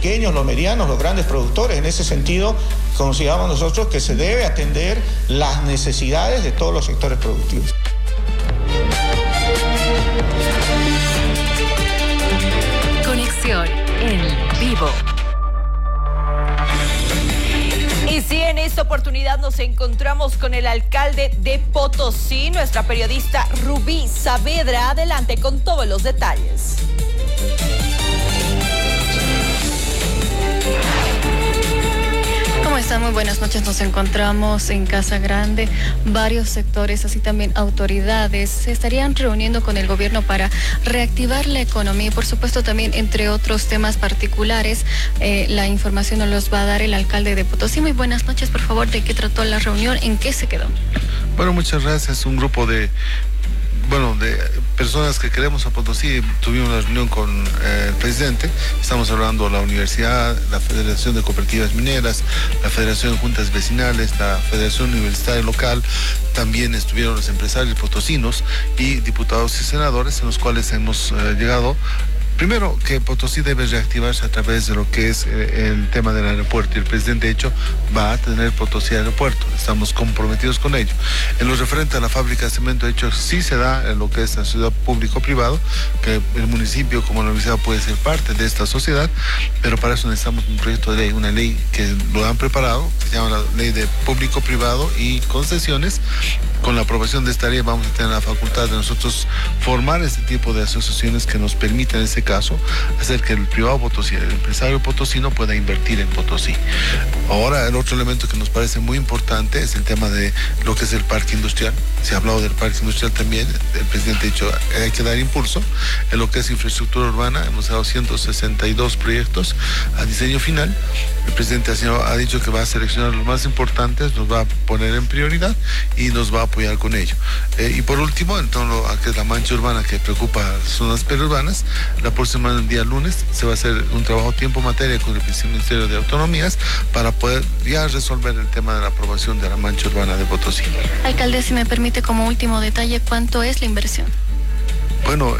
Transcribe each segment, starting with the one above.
pequeños, los medianos, los grandes productores. En ese sentido, consideramos nosotros que se debe atender las necesidades de todos los sectores productivos. Conexión en vivo. Y sí, en esta oportunidad nos encontramos con el alcalde de Potosí, nuestra periodista Rubí Saavedra. Adelante con todos los detalles. ¿Cómo están? Muy buenas noches. Nos encontramos en Casa Grande. Varios sectores, así también autoridades, se estarían reuniendo con el gobierno para reactivar la economía y, por supuesto, también entre otros temas particulares. La información nos los va a dar el alcalde de Potosí. Muy buenas noches, por favor. ¿De qué trató la reunión? ¿En qué se quedó? Bueno, muchas gracias. Un grupo de personas que queremos a Potosí. Tuvimos una reunión con el presidente. Estamos hablando de la universidad, la Federación de Cooperativas Mineras, la Federación de Juntas Vecinales, la Federación Universitaria Local. También estuvieron los empresarios potosinos y diputados y senadores, en los cuales hemos llegado. Primero, que Potosí debe reactivarse a través de lo que es el tema del aeropuerto, y el presidente, de hecho, va a tener Potosí aeropuerto. Estamos comprometidos con ello. En lo referente a la fábrica de cemento, de hecho, sí se da en lo que es la sociedad público-privado, que el municipio como la universidad puede ser parte de esta sociedad, pero para eso necesitamos un proyecto de ley, una ley que lo han preparado, que se llama la Ley de Público-Privado y Concesiones. Con la aprobación de esta ley vamos a tener la facultad de nosotros formar este tipo de asociaciones que nos permitan, en este caso, hacer que el privado potosí, el empresario potosino, pueda invertir en Potosí. Ahora, el otro elemento que nos parece muy importante es el tema de lo que es el parque industrial. Se ha hablado del parque industrial también. El presidente ha dicho hay que dar impulso en lo que es infraestructura urbana. Hemos dado 162 proyectos a diseño final. El presidente ha dicho que va a seleccionar los más importantes, los va a poner en prioridad y nos va a apoyar con ello. Y por último, en torno a que es la mancha urbana que preocupa a las zonas periurbanas, la próxima día lunes se va a hacer un trabajo tiempo-materia con el Ministerio de Autonomías para poder ya resolver el tema de la aprobación de la mancha urbana de Potosí. Alcalde, si me permite, como último detalle, ¿cuánto es la inversión? Bueno,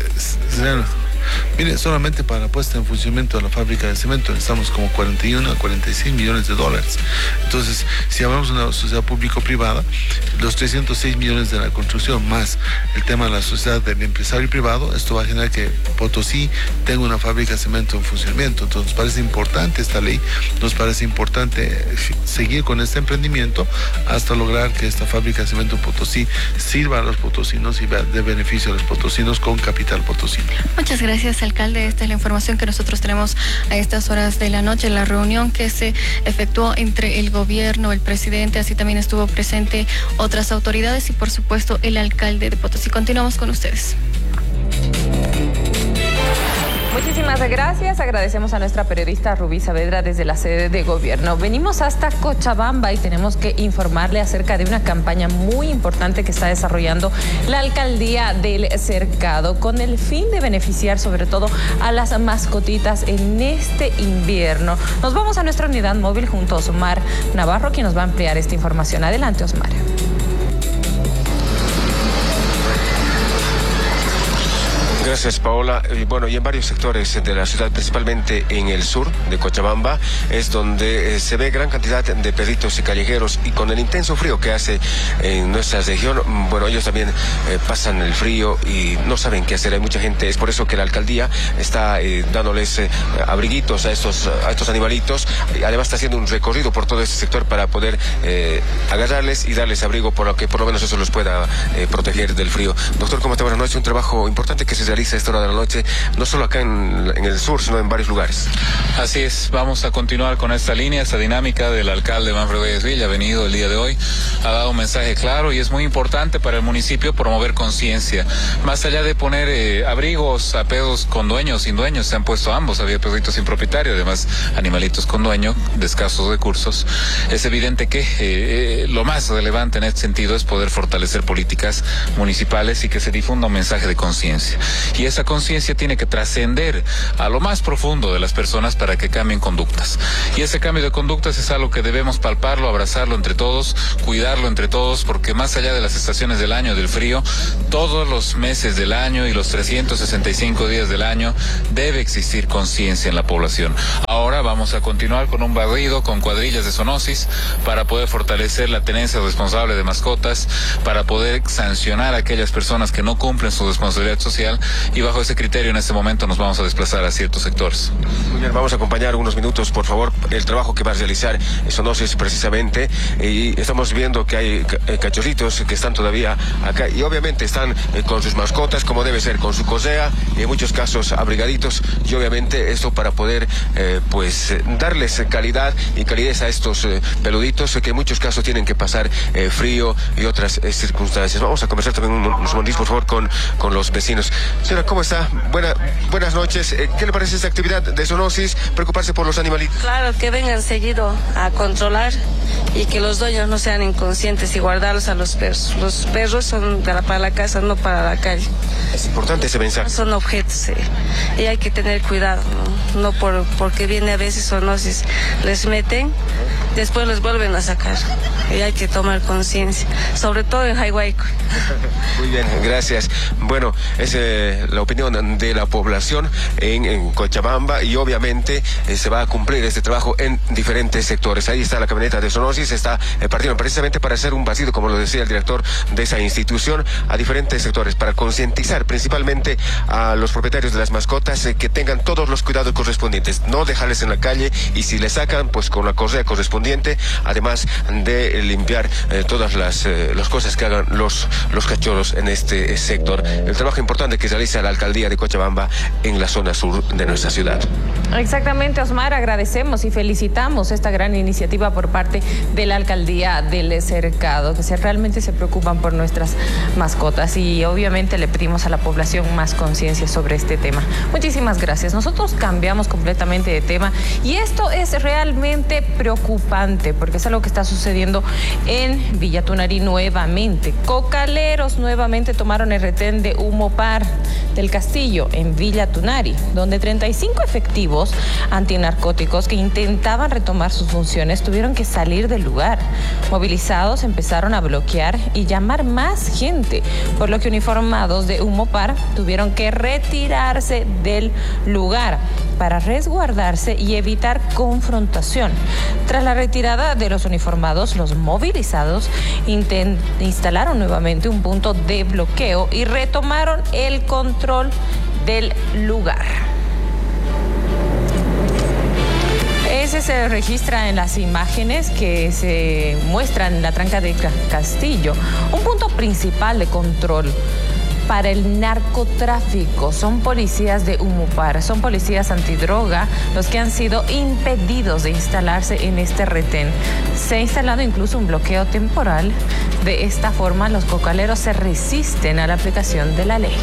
mire, solamente para la puesta en funcionamiento de la fábrica de cemento estamos como 41 a 46 millones de dólares. Entonces, si hablamos de una sociedad público-privada, los 306 millones de la construcción más el tema de la sociedad del empresario privado, esto va a generar que Potosí tenga una fábrica de cemento en funcionamiento. Entonces, nos parece importante esta ley, nos parece importante seguir con este emprendimiento hasta lograr que esta fábrica de cemento en Potosí sirva a los potosinos y de beneficio a los potosinos con capital potosino. Muchas gracias, alcalde. Esta es la información que nosotros tenemos a estas horas de la noche. La reunión que se efectuó entre el gobierno, el presidente, así también estuvo presente otras autoridades y, por supuesto, el alcalde de Potosí. Continuamos con ustedes. Muchísimas gracias. Agradecemos a nuestra periodista Rubí Saavedra desde la sede de gobierno. Venimos hasta Cochabamba y tenemos que informarle acerca de una campaña muy importante que está desarrollando la alcaldía del Cercado con el fin de beneficiar sobre todo a las mascotitas en este invierno. Nos vamos a nuestra unidad móvil junto a Osmar Navarro, quien nos va a ampliar esta información. Adelante, Osmar. Gracias, Paola. Bueno, y en varios sectores de la ciudad, principalmente en el sur de Cochabamba, es donde se ve gran cantidad de perritos y callejeros, y con el intenso frío que hace en nuestra región, bueno, ellos también pasan el frío y no saben qué hacer. Hay mucha gente, es por eso que la alcaldía está dándoles abriguitos a estos animalitos. Además está haciendo un recorrido por todo este sector para poder agarrarles y darles abrigo, por lo que por lo menos eso los pueda proteger del frío. Doctor, ¿cómo está? Buenas noches. Un trabajo importante que se realiza a esta hora de la noche, no solo acá en el sur, sino en varios lugares. Así es, vamos a continuar con esta línea, esta dinámica del alcalde Manfred Guedes Villa. Ha venido el día de hoy, ha dado un mensaje claro y es muy importante para el municipio promover conciencia. Más allá de poner abrigos a perros con dueños, sin dueños, se han puesto ambos, había perritos sin propietario, además animalitos con dueño, de escasos recursos. Es evidente que lo más relevante en este sentido es poder fortalecer políticas municipales y que se difunda un mensaje de conciencia. Y esa conciencia tiene que trascender a lo más profundo de las personas para que cambien conductas. Y ese cambio de conductas es algo que debemos palparlo, abrazarlo entre todos, cuidarlo entre todos, porque más allá de las estaciones del año, del frío, todos los meses del año y los 365 días del año debe existir conciencia en la población. Ahora vamos a continuar con un barrido con cuadrillas de zoonosis para poder fortalecer la tenencia responsable de mascotas, para poder sancionar a aquellas personas que no cumplen su responsabilidad social, y bajo ese criterio en este momento nos vamos a desplazar a ciertos sectores. Muy bien, vamos a acompañar unos minutos, por favor, el trabajo que va a realizar zoonosis precisamente, y estamos viendo que hay cachorritos que están todavía acá y obviamente están con sus mascotas como debe ser, con su cosea y en muchos casos abrigaditos, y obviamente esto para poder darles calidad y calidez a estos peluditos que en muchos casos tienen que pasar frío y otras circunstancias. Vamos a conversar también unos momentos, por favor, con los vecinos. Señora, ¿cómo está? Buenas noches. ¿Qué le parece esta actividad de zoonosis? Preocuparse por los animalitos. Claro, que vengan seguido a controlar y que los dueños no sean inconscientes y guardarlos a los perros. Los perros son para la casa, no para la calle. Es importante ese mensaje. Son objetos y hay que tener cuidado, no porque viene a veces zoonosis, les meten, después les vuelven a sacar y hay que tomar conciencia, sobre todo en Jaihuayco. Muy bien, gracias. Bueno, es la opinión de la población en Cochabamba, y obviamente se va a cumplir este trabajo en diferentes sectores. Ahí está la camioneta de zoonosis, está partiendo precisamente para hacer un vacío, como lo decía el director de esa institución, a diferentes sectores, para concientizar principalmente a los propietarios de las mascotas que tengan todos los cuidados correspondientes, no dejarles en la calle, y si les sacan, pues con la correa correspondiente, además de limpiar todas las cosas que hagan los cachorros en este sector. El trabajo importante que realiza la alcaldía de Cochabamba en la zona sur de nuestra ciudad. Exactamente, Osmar, agradecemos y felicitamos esta gran iniciativa por parte de la alcaldía del Cercado, que realmente se preocupan por nuestras mascotas, y obviamente le pedimos a la población más conciencia sobre este tema. Muchísimas gracias. Nosotros cambiamos completamente de tema, y esto es realmente preocupante porque es algo que está sucediendo en Villa Tunari nuevamente. Cocaleros nuevamente tomaron el retén de Humopar del Castillo en Villa Tunari, donde 35 efectivos antinarcóticos que intentaban retomar sus funciones tuvieron que salir del lugar. Movilizados empezaron a bloquear y llamar más gente, por lo que uniformados de Humopar tuvieron que retirarse del lugar para resguardarse y evitar confrontación. Tras la retirada de los uniformados, los movilizados instalaron nuevamente un punto de bloqueo y retomaron el control del lugar. Ese se registra en las imágenes que se muestran en la tranca de Castillo, un punto principal de control para el narcotráfico. Son policías de Humopar, son policías antidroga los que han sido impedidos de instalarse en este retén. Se ha instalado incluso un bloqueo temporal. De esta forma, los cocaleros se resisten a la aplicación de la ley.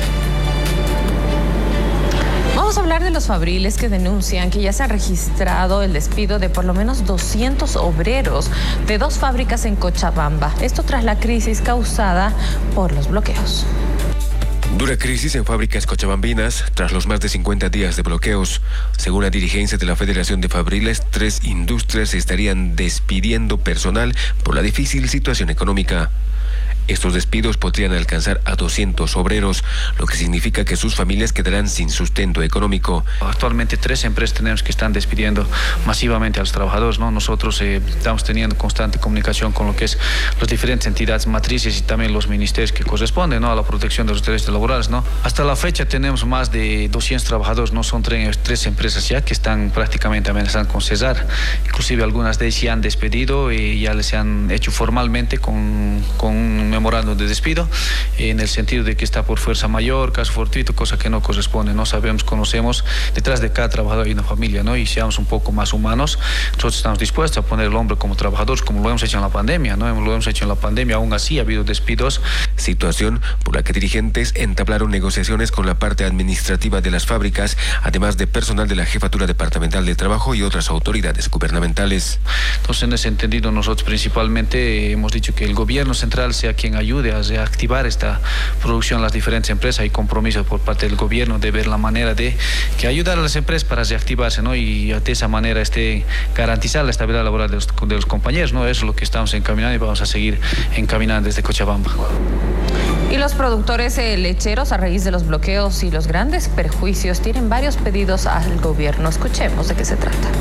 Vamos a hablar de los fabriles que denuncian que ya se ha registrado el despido de por lo menos 200 obreros de 2 fábricas en Cochabamba. Esto tras la crisis causada por los bloqueos. Dura crisis en fábricas cochabambinas tras los más de 50 días de bloqueos. Según la dirigencia de la Federación de Fabriles, 3 industrias estarían despidiendo personal por la difícil situación económica. Estos despidos podrían alcanzar a 200 obreros, lo que significa que sus familias quedarán sin sustento económico. Actualmente 3 empresas tenemos que están despidiendo masivamente a los trabajadores, ¿no? Nosotros estamos teniendo constante comunicación con lo que es las diferentes entidades matrices y también los ministerios que corresponden, ¿no?, a la protección de los derechos laborales, ¿no? Hasta la fecha tenemos más de 200 trabajadores, ¿no? Son 3 empresas ya que están prácticamente amenazadas con cesar. Inclusive algunas de ellas se han despedido y ya les han hecho formalmente con un memorando de despido, en el sentido de que está por fuerza mayor, caso fortuito, cosa que no corresponde. No sabemos, conocemos, detrás de cada trabajador hay una familia, ¿no? Y seamos un poco más humanos. Nosotros estamos dispuestos a poner el hombro como trabajadores, como lo hemos hecho en la pandemia, ¿no? Lo hemos hecho en la pandemia, aún así ha habido despidos. Situación por la que dirigentes entablaron negociaciones con la parte administrativa de las fábricas, además de personal de la Jefatura Departamental de Trabajo y otras autoridades gubernamentales. Entonces, en ese entendido, nosotros principalmente hemos dicho que el gobierno central sea quien ayude a reactivar esta producción en las diferentes empresas. Hay compromiso por parte del gobierno de ver la manera de que ayudar a las empresas para reactivarse, ¿no? Y de esa manera garantizar la estabilidad laboral de los compañeros, ¿no? Eso es lo que estamos encaminando y vamos a seguir encaminando desde Cochabamba. Y los productores lecheros, a raíz de los bloqueos y los grandes perjuicios, tienen varios pedidos al gobierno. Escuchemos de qué se trata.